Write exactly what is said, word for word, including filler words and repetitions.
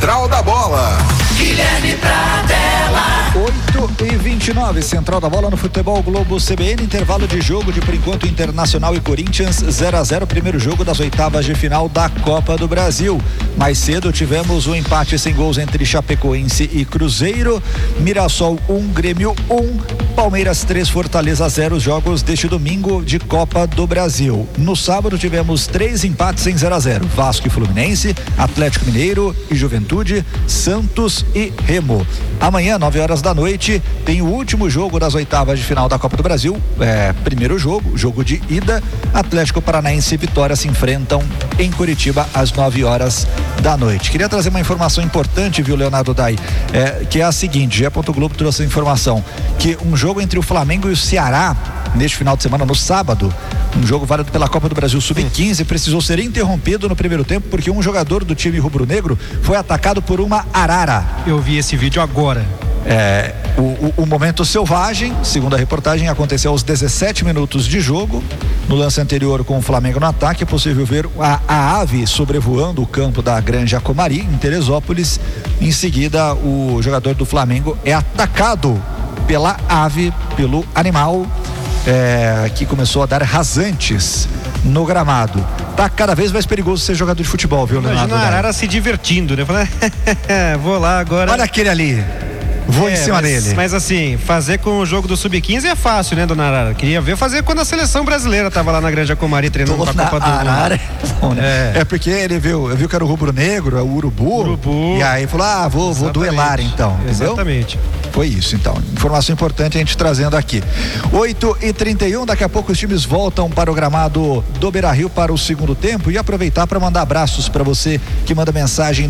Central da Bola. Guilherme Pradella. oito e vinte e nove, Central da Bola no Futebol Globo C B N, intervalo de jogo de, por enquanto, Internacional e Corinthians zero a zero, primeiro jogo das oitavas de final da Copa do Brasil. Mais cedo tivemos um empate sem gols entre Chapecoense e Cruzeiro, Mirassol um, Grêmio um, Palmeiras três, Fortaleza zero, jogos deste domingo de Copa do Brasil. No sábado tivemos três empates em zero a zero, Vasco e Fluminense, Atlético Mineiro e Juventude, Santos e Remo. Amanhã, nove horas da noite, tem o último jogo das oitavas de final da Copa do Brasil. É, primeiro jogo, jogo de ida. Atlético Paranaense e Vitória se enfrentam em Curitiba às nove horas da noite. Queria trazer uma informação importante, viu, Leonardo Dai? É, que é a seguinte: G E. Globo trouxe a informação que um jogo entre o Flamengo e o Ceará neste final de semana, no sábado, um jogo válido pela Copa do Brasil sub quinze, precisou ser interrompido no primeiro tempo porque um jogador do time rubro-negro foi atacado por uma arara. Eu vi esse vídeo agora. É, o, o, o momento selvagem, segundo a reportagem, aconteceu aos dezessete minutos de jogo. No lance anterior, com o Flamengo no ataque, é possível ver a, a ave sobrevoando o campo da Granja Comari, em Teresópolis. Em seguida, o jogador do Flamengo é atacado pela ave, pelo animal, é, que começou a dar rasantes no gramado. Tá cada vez mais perigoso ser jogador de futebol, viu, Leonardo? Imagina a arara se divertindo, né? Falando, vou lá agora. Olha aquele ali. Vou é, em cima mas, dele. Mas assim, fazer com o jogo do sub quinze é fácil, né, dona Arara? Queria ver fazer quando a seleção brasileira tava lá na Granja Comari treinando pra Copa do Mundo. Arara, bom, né? é. é porque ele viu, viu que era o rubro-negro, o urubu, urubu. E aí falou, ah, vou, vou duelar então. Entendeu? Exatamente. Foi isso, então. Informação importante a gente trazendo aqui. oito e trinta e um, daqui a pouco os times voltam para o gramado do Beira-Rio para o segundo tempo, e aproveitar para mandar abraços para você que manda mensagem